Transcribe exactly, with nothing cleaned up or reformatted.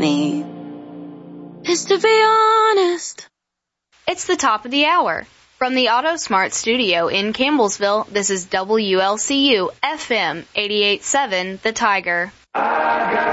need is to be honest. It's the top of the hour. From the AutoSmart studio in Campbellsville, this is W L C U F M eighty-eight point seven, The Tiger.